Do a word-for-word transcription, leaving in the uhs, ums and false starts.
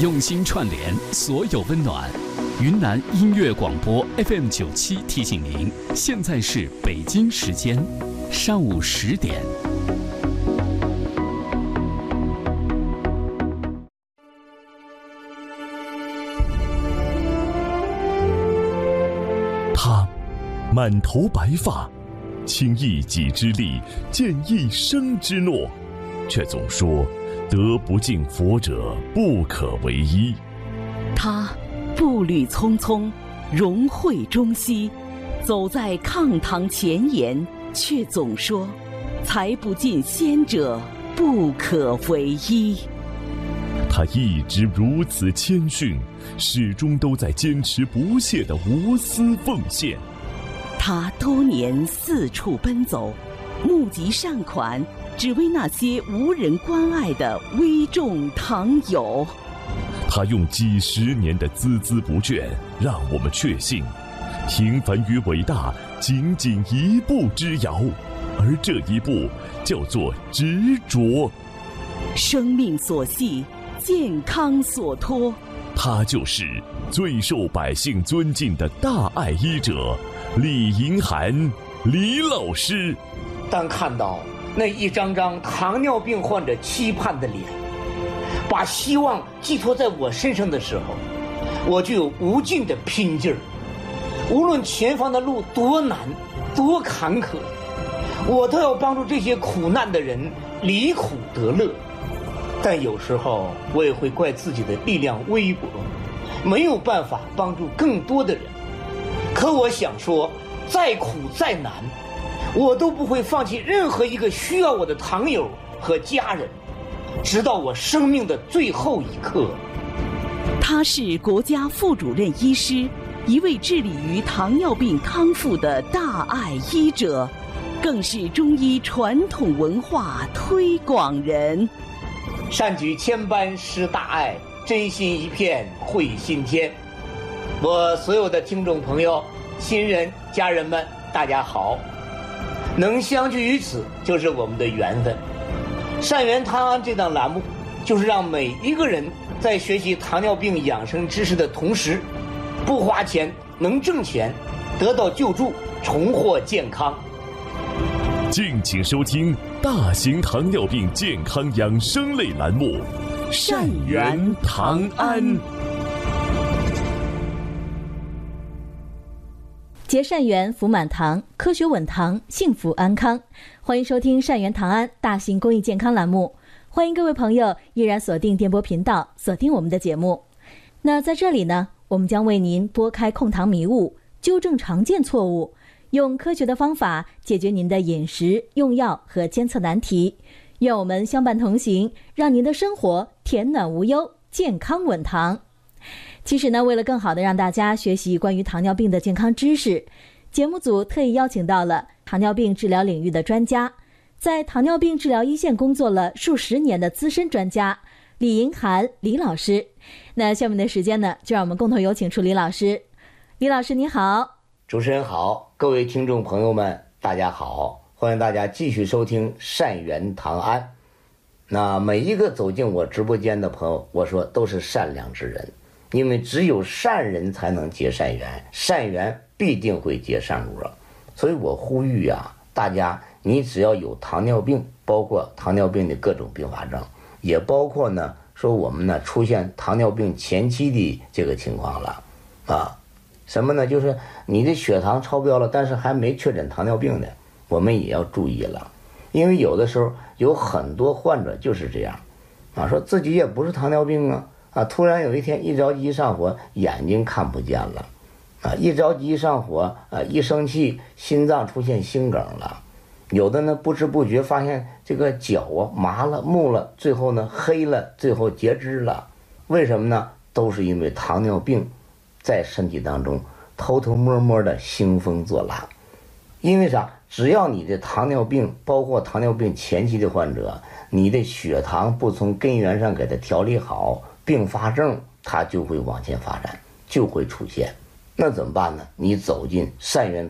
用心串联所有温暖。云南音乐广播 F M 九七提醒您，现在是北京时间上午十点。 他满头白发，倾一己之力，建一生之诺，却总说德不敬佛者不可为医。 他步履匆匆，融慧中西，走在抗唐前沿，却总说财不进先者不可为医。 他一直如此谦逊，始终都在坚持不懈的无私奉献。 他多年四处奔走，募集善款，只为那些无人关爱的危重堂友。 他用几十年的孜孜不倦，让我们确信，平凡与伟大仅仅一步之遥，而这一步叫做执着。 生命所系，健康所托， 他就是最受百姓尊敬的大爱医者李银涵李老师。 当看到那一张张糖尿病患者期盼的脸，把希望寄托在我身上的时候，我就有无尽的拼劲儿。无论前方的路多难多坎坷，我都要帮助这些苦难的人离苦得乐。但有时候我也会怪自己的力量微薄，没有办法帮助更多的人。可我想说，再苦再难，我都不会放弃任何一个需要我的糖友和家人，直到我生命的最后一刻。 他是国家副主任医师，一位致力于糖尿病康复的大爱医者，更是中医传统文化推广人。 善举千般施大爱，真心一片会心天。我所有的听众朋友、亲人、家人们，大家好！能相聚于此，就是我们的缘分。善缘堂安这档栏目，就是让每一个人在学习糖尿病养生知识的同时，不花钱能挣钱，得到救助，重获健康。 敬请收听大型糖尿病健康养生类栏目《善缘堂安》。 结善缘，福满堂，科学稳堂，幸福安康。欢迎收听善缘堂安大型公益健康栏目。欢迎各位朋友依然锁定电波频道，锁定我们的节目。那在这里呢，我们将为您拨开控糖迷雾，纠正常见错误，用科学的方法解决您的饮食、用药和监测难题。愿我们相伴同行，让您的生活甜暖无忧，健康稳堂。其实呢，为了更好的让大家学习关于糖尿病的健康知识，节目组特意邀请到了糖尿病治疗领域的专家，在糖尿病治疗一线工作了数十年的资深专家李银涵李老师。那下面的时间呢，就让我们共同有请出李老师。李老师你好。 主持人好，各位听众朋友们大家好，欢迎大家继续收听善缘堂安。那每一个走进我直播间的朋友，我说都是善良之人，因为只有善人才能结善缘，善缘必定会结善果。所以我呼吁啊，大家你只要有糖尿病，包括糖尿病的各种并发症，也包括呢说我们呢出现糖尿病前期的这个情况了啊，什么呢？就是你的血糖超标了，但是还没确诊糖尿病的，我们也要注意了。因为有的时候有很多患者就是这样啊，说自己也不是糖尿病啊啊，突然有一天一着急一上火，眼睛看不见了啊，一着急一上火啊，一生气心脏出现心梗了。有的呢不知不觉发现这个脚啊麻了木了，最后呢黑了，最后截肢了。为什么呢？都是因为糖尿病在身体当中偷偷摸摸的兴风作浪。因为啥？只要你的糖尿病，包括糖尿病前期的患者，你的血糖不从根源上给它调理好，并发症它就会往前发展，就会出现。那怎么办呢？你走进善缘